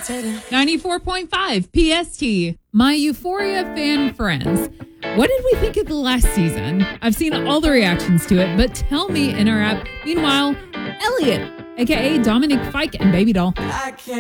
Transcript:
94.5 PST. My Euphoria fan friends. What did we think of the last season? I've seen all the reactions to it, but tell me in our app. Meanwhile, Elliot, aka Dominic Fike and Baby Doll.